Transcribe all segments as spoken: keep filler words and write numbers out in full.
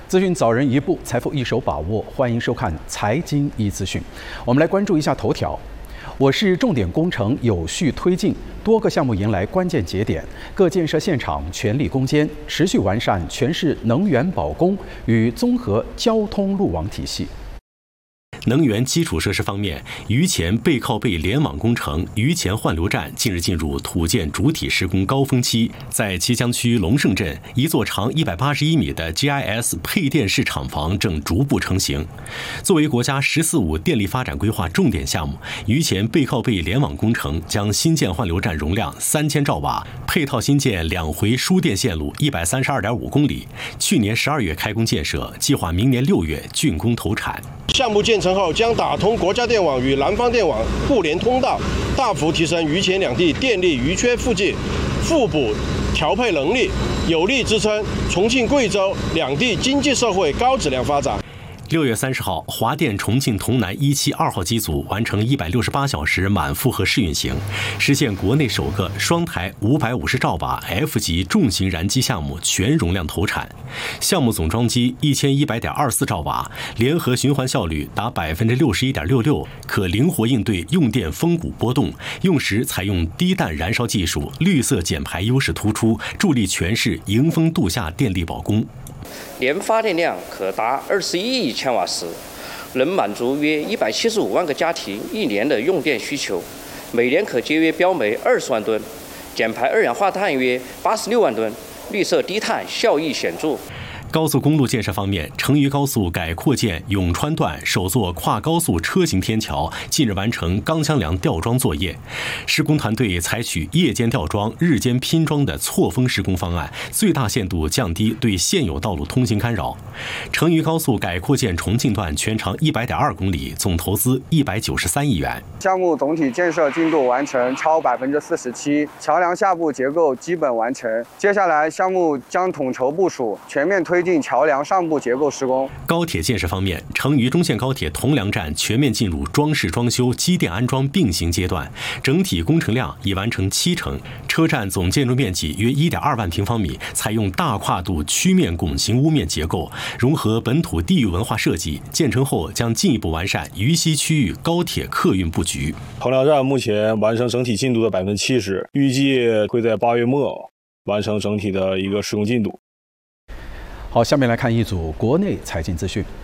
资讯早人一步，财富一手把握。欢迎收看《财经一资讯》。我们来关注一下头条。我市重点工程有序推进，多个项目迎来关键节点，各建设现场全力攻坚，持续完善全市能源保供与综合交通路网体系。 能源基础设施方面，榆钱背靠背联网工程榆钱换流站近日进入土建主体施工高峰期，在旗江区龙胜镇，一座长一百八十一米的 G I S 配电式厂房正逐步成型。作为国家“十四五”电力发展规划重点项目，榆钱背靠背联网工程将新建换流站容量三千兆瓦，配套新建两回输电线路一百三十二点五公里。去年十二月开工建设，计划明年六月竣工投产。 项目建成后，将打通国家电网与南方电网互联通道，大幅提升榆钱两地电力余缺附近互补调配能力，有力支撑重庆、贵州两地经济社会高质量发展。 六月三十号，华电重庆潼南一期二号机组完成一百六十八小时满负荷试运行，实现国内首个双台五百五十兆瓦 F 级重型燃机项目全容量投产。项目总装机一千一百点二四兆瓦，联合循环效率达百分之六十一点六六，可灵活应对用电峰谷波动。用时采用低氮燃烧技术，绿色减排优势突出，助力全市迎峰度夏电力保供。 年发电量可达二十一亿千瓦时，能满足约一百七十五万个家庭一年的用电需求，每年可节约标煤二十万吨，减排二氧化碳约八十六万吨，绿色低碳效益显著。 高速公路建设方面，成渝高速改扩建永川段首座跨高速车行天桥近日完成钢箱梁吊装作业，施工团队采取夜间吊装、日间拼装的错峰施工方案，最大限度降低对现有道路通行干扰。成渝高速改扩建重庆段全长一百点二公里，总投资一百九十三亿元。 项目总体建设进度完成超百分之四十七，桥梁下部结构基本完成。接下来，项目将统筹部署，全面推进桥梁上部结构施工。 高铁建设方面，成渝中线高铁铜梁站全面进入装饰装修、机电安装并行阶段，整体工程量已完成七成。车站总建筑面积约 一点二万平方米，采用大跨度曲面拱形屋面结构，融合本土地域文化设计。建成后将进一步完善渝西区域高铁客运布局。 铜梁站目前完成整体进度的百分之七十，预计会在八月末完成整体的一个施工进度。 好，下面来看一组国内财经资讯。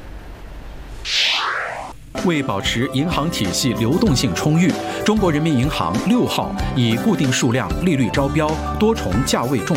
为保持银行体系流动性充裕，中国人民银行六号以固定数量利率招标、多重价位中